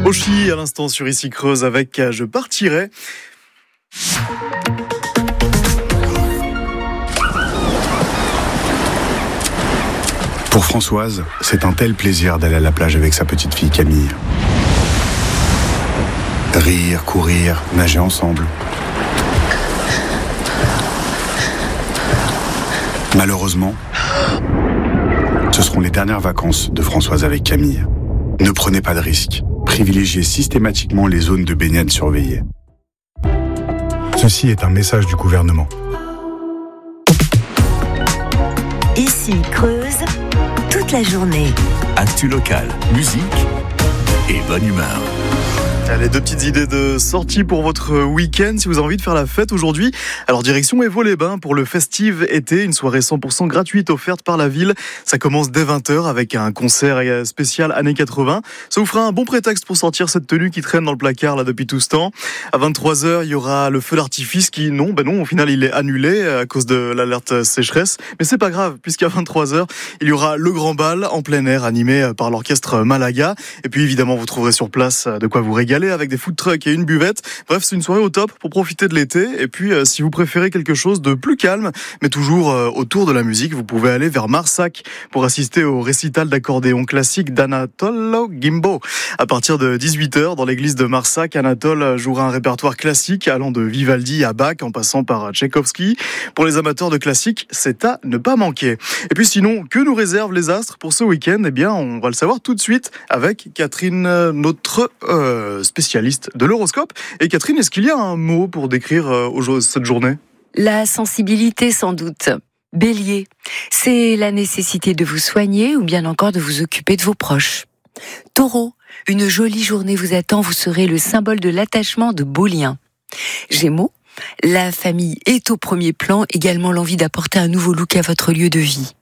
Oshi à l'instant sur Ici Creuse avec Je partirai. Pour Françoise, c'est un tel plaisir d'aller à la plage avec sa petite fille Camille. Rire, courir, nager ensemble. Malheureusement, ce seront les dernières vacances de Françoise avec Camille. Ne prenez pas de risques. Privilégiez systématiquement les zones de baignade surveillées. Ceci est un message du gouvernement. Ici Creuse, toute la journée. Actu locale, musique et bonne humeur. Allez, deux petites idées de sortie pour votre week-end si vous avez envie de faire la fête aujourd'hui. Alors direction Évaux-les-Bains pour le Festive été, une soirée 100% gratuite offerte par la ville. Ça commence dès 20h avec un concert spécial années 80. Ça vous fera un bon prétexte pour sortir cette tenue qui traîne dans le placard là depuis tout ce temps. À 23h, il y aura le feu d'artifice qui, non, au final il est annulé à cause de l'alerte sécheresse. Mais c'est pas grave puisqu'à 23h, il y aura le grand bal en plein air animé par l'orchestre Malaga. Et puis évidemment, vous trouverez sur place de quoi vous régaler avec des food trucks et une buvette. Bref, c'est une soirée au top pour profiter de l'été. Et puis, si vous préférez quelque chose de plus calme, mais toujours autour de la musique, vous pouvez aller vers Marsac pour assister au récital d'accordéon classique d'Anatole Gimbo. À partir de 18h, dans l'église de Marsac, Anatole jouera un répertoire classique allant de Vivaldi à Bach en passant par Tchaïkovski. Pour les amateurs de classique, c'est à ne pas manquer. Et puis sinon, que nous réservent les astres pour ce week-end ? Eh bien, on va le savoir tout de suite avec Catherine, notre spécialiste de l'horoscope. Et Catherine, est-ce qu'il y a un mot pour décrire cette journée ? La sensibilité, sans doute. Bélier, c'est la nécessité de vous soigner ou bien encore de vous occuper de vos proches. Taureau, une jolie journée vous attend, vous serez le symbole de l'attachement de beaux liens. Gémeaux, la famille est au premier plan, également l'envie d'apporter un nouveau look à votre lieu de vie.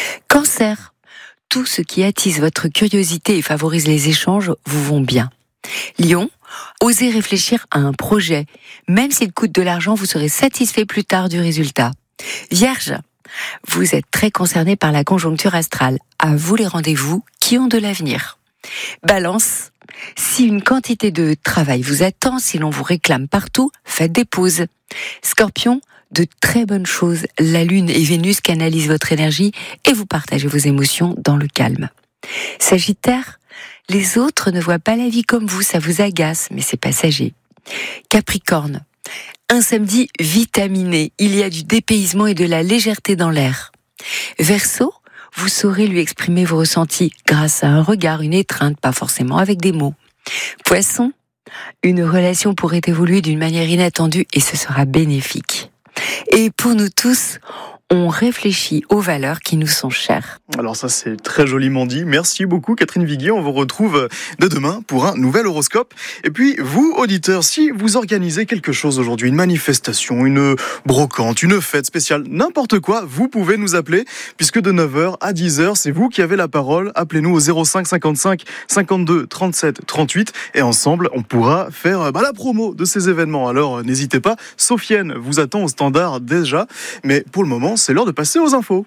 Cancer, tout ce qui attise votre curiosité et favorise les échanges vous vont bien. Lion, osez réfléchir à un projet. Même s'il coûte de l'argent, vous serez satisfait plus tard du résultat. Vierge, vous êtes très concerné par la conjoncture astrale. À vous les rendez-vous qui ont de l'avenir. Balance, si une quantité de travail vous attend, si l'on vous réclame partout, faites des pauses. Scorpion, de très bonnes choses. La Lune et Vénus canalisent votre énergie et vous partagez vos émotions dans le calme. Sagittaire, les autres ne voient pas la vie comme vous, ça vous agace, mais c'est passager. Capricorne, un samedi vitaminé, il y a du dépaysement et de la légèreté dans l'air. Verseau, vous saurez lui exprimer vos ressentis grâce à un regard, une étreinte, pas forcément avec des mots. Poisson, une relation pourrait évoluer d'une manière inattendue et ce sera bénéfique. Et pour nous tous, on réfléchit aux valeurs qui nous sont chères. Alors ça, c'est très joliment dit. Merci beaucoup, Catherine Viguier. On vous retrouve dès demain pour un nouvel horoscope. Et puis, vous, auditeurs, si vous organisez quelque chose aujourd'hui, une manifestation, une brocante, une fête spéciale, n'importe quoi, vous pouvez nous appeler, puisque de 9h à 10h, c'est vous qui avez la parole. Appelez-nous au 05 55 52 37 38 et ensemble, on pourra faire la promo de ces événements. Alors, n'hésitez pas. Sofiane vous attend au standard déjà. Mais pour le moment, c'est l'heure de passer aux infos.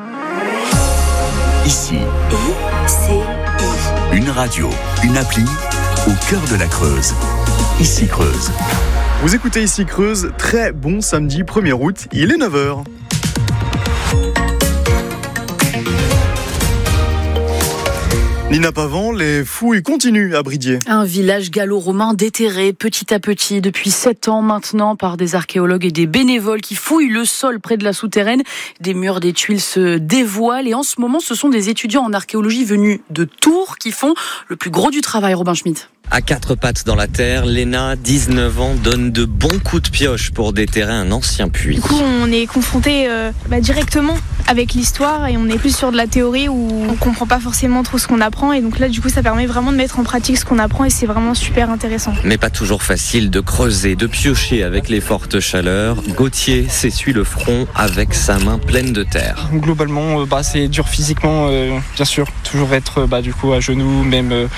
Ici, une radio, une appli au cœur de la Creuse. Ici Creuse. Vous écoutez Ici Creuse, très bon samedi 1er août, il est 9h. Nina Pavant, les fouilles continuent à Bridier. Un village gallo-romain déterré petit à petit depuis 7 ans maintenant par des archéologues et des bénévoles qui fouillent le sol près de la souterraine. Des murs, des tuiles se dévoilent et en ce moment ce sont des étudiants en archéologie venus de Tours qui font le plus gros du travail, Robin Schmitt. À quatre pattes dans la terre, Léna, 19 ans, donne de bons coups de pioche pour déterrer un ancien puits. Du coup, on est confronté directement avec l'histoire et on est plus sur de la théorie où on comprend pas forcément trop ce qu'on apprend. Et donc là, du coup, ça permet vraiment de mettre en pratique ce qu'on apprend et c'est vraiment super intéressant. Mais pas toujours facile de creuser, de piocher avec les fortes chaleurs. Gauthier s'essuie le front avec sa main pleine de terre. Globalement, c'est dur physiquement, bien sûr. Toujours être du coup à genoux, même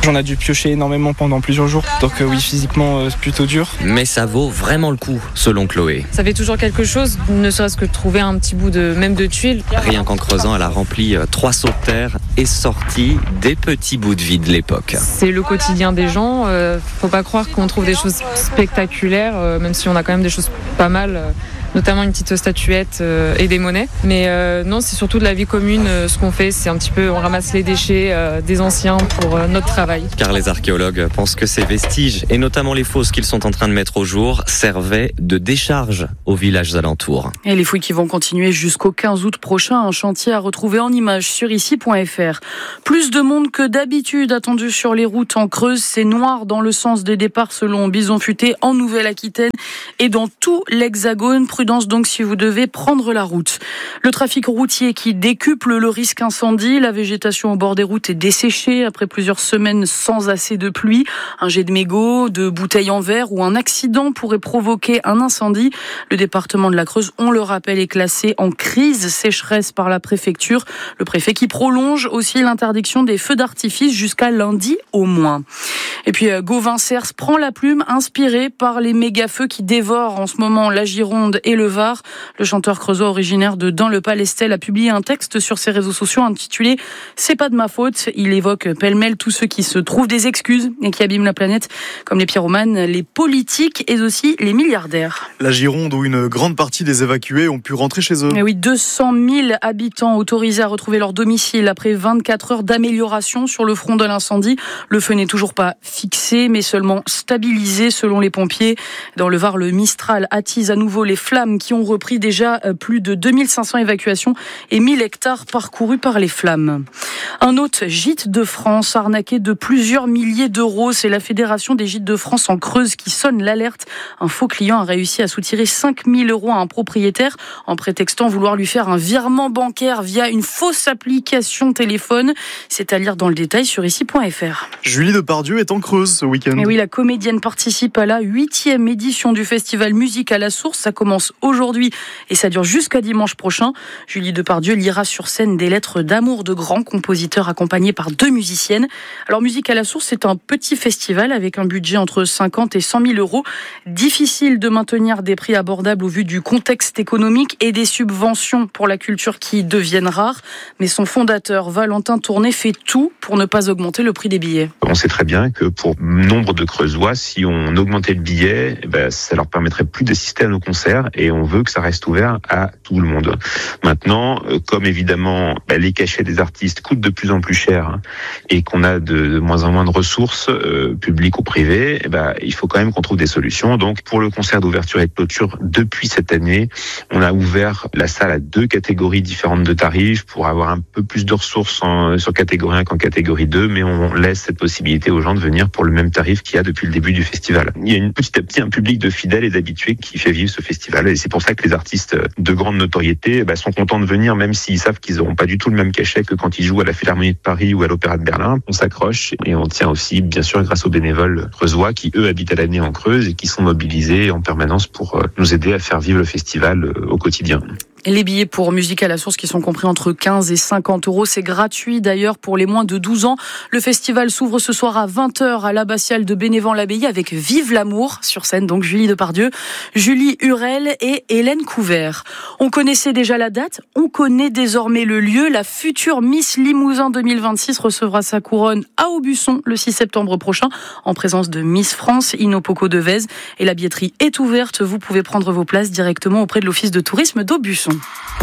J'en ai dû piocher énormément pendant plusieurs jours, donc oui, physiquement c'est plutôt dur. Mais ça vaut vraiment le coup, selon Chloé. Ça fait toujours quelque chose, ne serait-ce que de trouver un petit bout même de tuile. Rien qu'en creusant, elle a rempli 3 seaux de terre et sorti des petits bouts de vie de l'époque. C'est le quotidien des gens, faut pas croire qu'on trouve des choses spectaculaires, même si on a quand même des choses pas mal. Notamment une petite statuette et des monnaies. Mais non, c'est surtout de la vie commune. Ce qu'on fait, c'est un petit peu, on ramasse les déchets des anciens pour notre travail. Car les archéologues pensent que ces vestiges, et notamment les fosses qu'ils sont en train de mettre au jour, servaient de décharge aux villages alentours. Et les fouilles qui vont continuer jusqu'au 15 août prochain, un chantier à retrouver en images sur ici.fr. Plus de monde que d'habitude attendu sur les routes en Creuse. C'est noir dans le sens des départs selon Bison Futé en Nouvelle-Aquitaine et dans tout l'Hexagone. Prudence donc si vous devez prendre la route. Le trafic routier qui décuple le risque incendie. La végétation au bord des routes est desséchée après plusieurs semaines sans assez de pluie. Un jet de mégots, de bouteilles en verre ou un accident pourrait provoquer un incendie. Le département de la Creuse, on le rappelle, est classé en crise sécheresse par la préfecture. Le préfet qui prolonge aussi l'interdiction des feux d'artifice jusqu'à lundi au moins. Et puis Gauvin Cers prend la plume, inspiré par les méga-feux qui dévorent en ce moment la Gironde et le Var. Le chanteur creusois originaire de Dans-le-Palestel a publié un texte sur ses réseaux sociaux intitulé « C'est pas de ma faute ». Il évoque pêle-mêle tous ceux qui se trouvent des excuses et qui abîment la planète, comme les pyromanes, les politiques et aussi les milliardaires. La Gironde, où une grande partie des évacués ont pu rentrer chez eux. Et oui, 200 000 habitants autorisés à retrouver leur domicile après 24 heures d'amélioration sur le front de l'incendie. Le feu n'est toujours pas fixé, mais seulement stabilisé selon les pompiers. Dans le Var, le Mistral attise à nouveau les flammes qui ont repris déjà plus de 2500 évacuations et 1000 hectares parcourus par les flammes. Un autre gîte de France arnaqué de plusieurs milliers d'euros. C'est la Fédération des gîtes de France en Creuse qui sonne l'alerte. Un faux client a réussi à soutirer 5 000 € à un propriétaire en prétextant vouloir lui faire un virement bancaire via une fausse application téléphone. C'est à lire dans le détail sur ici.fr. Julie Depardieu est en Creuse ce week-end. Et oui, la comédienne participe à la 8e édition du festival Musique à la Source. Ça commence aujourd'hui et ça dure jusqu'à dimanche prochain. Julie Depardieu lira sur scène des lettres d'amour de grands compositeurs accompagnés par 2 musiciennes. Alors Musique à la Source, c'est un petit festival avec un budget entre 50 et 100 000 €. Difficile de maintenir des prix abordables au vu du contexte économique et des subventions pour la culture qui deviennent rares. Mais son fondateur, Valentin Tourné, fait tout pour ne pas augmenter le prix des billets. On sait très bien que pour nombre de Creusois, si on augmentait le billet, ça leur permettrait plus d'assister à nos concerts et on veut que ça reste ouvert à tout le monde. Maintenant, comme évidemment les cachets des artistes coûtent de plus en plus cher et qu'on a de moins en moins de ressources publiques ou privées, il faut quand même qu'on trouve des solutions. Donc pour le concert d'ouverture et de clôture, depuis cette année, on a ouvert la salle à 2 catégories différentes de tarifs pour avoir un peu plus de ressources sur catégorie 1 qu'en catégorie 2, mais on laisse cette possibilité aux gens de venir pour le même tarif qu'il y a depuis le début du festival. Il y a petit à petit un public de fidèles et d'habitués qui fait vivre ce festival et c'est pour ça que les artistes de grande notoriété sont contents de venir, même s'ils savent qu'ils n'auront pas du tout le même cachet que quand ils jouent à la Philharmonie de Paris ou à l'Opéra de Berlin. On s'accroche et on tient aussi, bien sûr, grâce aux bénévoles creusois qui, eux, habitent à l'année en Creuse et qui sont mobilisés en permanence pour nous aider à faire vivre le festival au quotidien. Les billets pour Musique à la Source qui sont compris entre 15 et 50 €. C'est gratuit d'ailleurs pour les moins de 12 ans. Le festival s'ouvre ce soir à 20h à l'abbatiale de Bénévent-l'Abbaye avec Vive l'amour sur scène. Donc Julie Depardieu, Julie Hurel et Hélène Couvert. On connaissait déjà la date, on connaît désormais le lieu. La future Miss Limousin 2026 recevra sa couronne à Aubusson le 6 septembre prochain en présence de Miss France, Inopoko Devez. Et la billetterie est ouverte. Vous pouvez prendre vos places directement auprès de l'Office de tourisme d'Aubusson.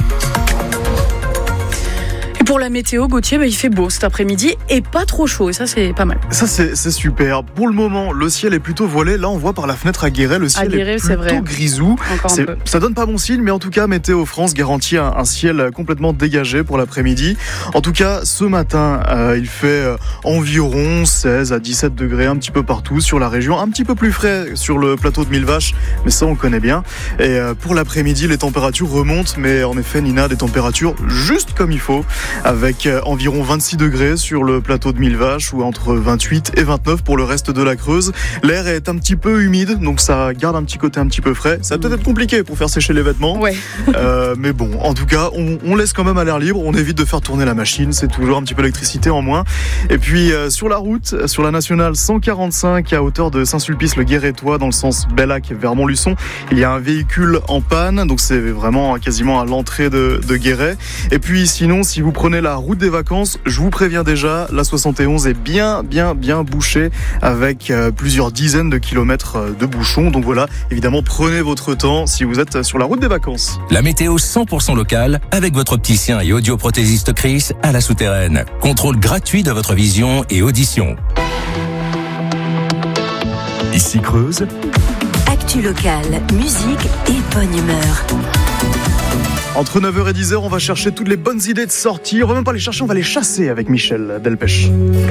Et pour la météo, Gauthier, il fait beau cet après-midi et pas trop chaud, et ça c'est pas mal. Ça c'est super. Pour le moment, le ciel est plutôt voilé. Là, on voit par la fenêtre à Guéret, le ciel est plutôt grisou. Ça donne pas bon signe, mais en tout cas, Météo France garantit un ciel complètement dégagé pour l'après-midi. En tout cas, ce matin, il fait environ 16 à 17 degrés un petit peu partout sur la région. Un petit peu plus frais sur le plateau de Millevaches, mais ça on connaît bien. Et pour l'après-midi, les températures remontent, mais en effet, Nina, des températures juste comme il faut. avec environ 26 degrés sur le plateau de Millevaches ou entre 28 et 29 pour le reste de la Creuse. L'air est un petit peu humide, donc ça garde un petit côté un petit peu frais. Ça va peut-être être compliqué pour faire sécher les vêtements. Ouais. Mais bon, en tout cas, on laisse quand même à l'air libre. On évite de faire tourner la machine. C'est toujours un petit peu d'électricité en moins. Et puis, sur la route, sur la nationale 145 à hauteur de Saint-Sulpice-le-Guérétois, dans le sens Bellac vers Montluçon, il y a un véhicule en panne. Donc, c'est vraiment quasiment à l'entrée de Guéret. Et puis, sinon, si vous prenez la route des vacances, je vous préviens déjà, la 71 est bien bouchée avec plusieurs dizaines de kilomètres de bouchons. Donc voilà, évidemment, prenez votre temps si vous êtes sur la route des vacances. La météo 100% locale avec votre opticien et audioprothésiste Chris à la Souterraine. Contrôle gratuit de votre vision et audition. Ici Creuse. Actu locale, musique et bonne humeur. Entre 9h et 10h, on va chercher toutes les bonnes idées de sortie. On va même pas les chercher, on va les chasser avec Michel Delpech.